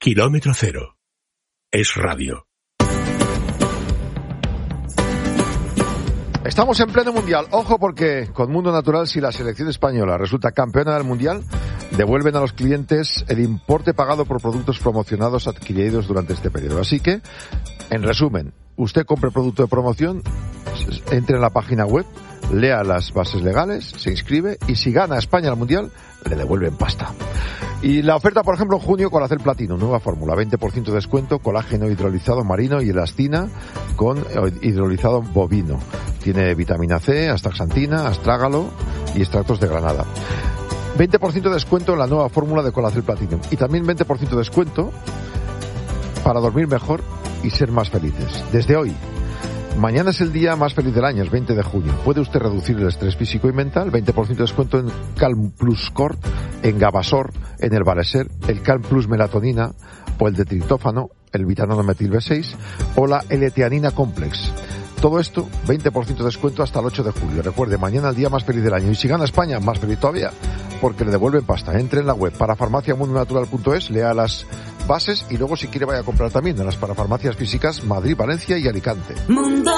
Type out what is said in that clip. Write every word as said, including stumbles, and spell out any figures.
Kilómetro cero. Es radio. Estamos en pleno mundial. Ojo, porque con Mundo Natural, si la selección española resulta campeona del mundial, devuelven a los clientes el importe pagado por productos promocionados adquiridos durante este periodo. Así que, en resumen, usted compre producto de promoción, entre en la página web, lea las bases legales, se inscribe y si gana España el mundial, le devuelven pasta. Y la oferta, por ejemplo, en junio, Colacel Platino, nueva fórmula, veinte por ciento de descuento, colágeno hidrolizado marino y elastina con hidrolizado bovino. Tiene vitamina C, astaxantina, astrágalo y extractos de granada. veinte por ciento de descuento en la nueva fórmula de Colacel Platino. Y también veinte por ciento de descuento para dormir mejor y ser más felices. Desde hoy. Mañana es el día más feliz del año, es veinte de junio. Puede usted reducir el estrés físico y mental, veinte por ciento de descuento en Calm Plus Cord, en Gabasor, en el Baleser, el Calm Plus Melatonina o el de triptófano, el vitanol metil B seis o la L-teanina Complex. Todo esto, veinte por ciento de descuento hasta el ocho de julio. Recuerde, mañana el día más feliz del año. Y si gana España, más feliz todavía, porque le devuelven pasta. Entre en la web parafarmaciamundonatural punto es, lea las bases y luego si quiere vaya a comprar también en las parafarmacias físicas Madrid, Valencia y Alicante. Mundo